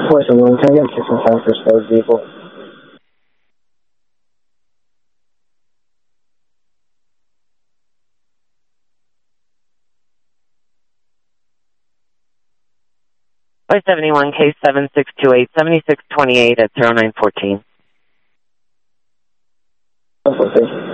为什么他要提供方式收集过 571 case 7628 7628 at 0914.